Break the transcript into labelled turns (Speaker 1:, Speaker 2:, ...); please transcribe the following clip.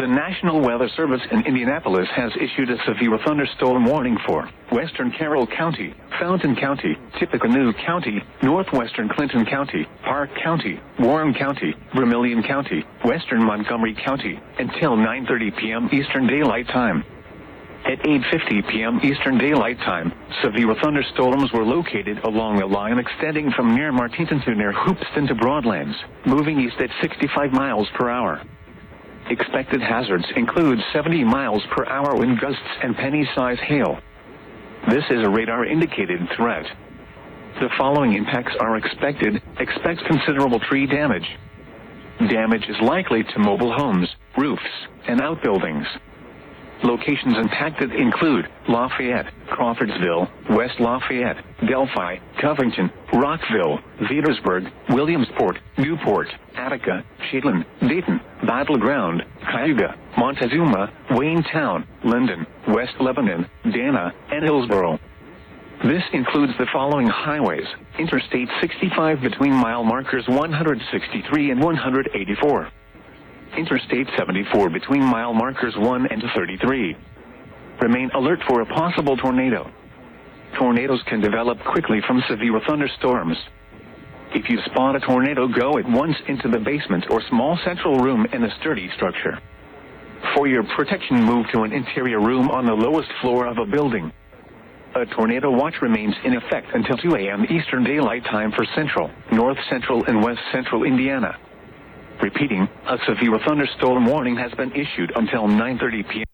Speaker 1: The National Weather Service in Indianapolis has issued a severe thunderstorm warning for western Carroll County, Fountain County, Tippecanoe County, northwestern Clinton County, Park County, Warren County, Vermilion County, western Montgomery County, until 9:30 p.m. Eastern Daylight Time. At 8:50 p.m. Eastern Daylight Time, severe thunderstorms were located along a line extending from near Martinton to near Hoopeston to Broadlands, moving east at 65 miles per hour. Expected hazards include 70 miles per hour wind gusts and penny-size hail. This is a radar-indicated threat. The following impacts are expected. Expect considerable tree damage. Damage is likely to mobile homes, roofs, and outbuildings. Locations impacted include Lafayette, Crawfordsville, West Lafayette, Delphi, Covington, Rockville, Petersburg, Williamsport, Newport, Attica, Chitlin, Dayton, Battle Ground, Cayuga, Montezuma, Waynetown, Linden, West Lebanon, Dana, and Hillsborough. This includes the following highways: Interstate 65 between mile markers 163 and 184. Interstate 74 between mile markers 1 and 33. Remain alert for a possible tornado. Tornadoes can develop quickly from severe thunderstorms. If you spot a tornado, go at once into the basement or small central room in a sturdy structure. For your protection, move to an interior room on the lowest floor of a building. A tornado watch remains in effect until 2 a.m. Eastern Daylight Time for central, north central, and west central Indiana. Repeating, a severe thunderstorm warning has been issued until 9:30 p.m.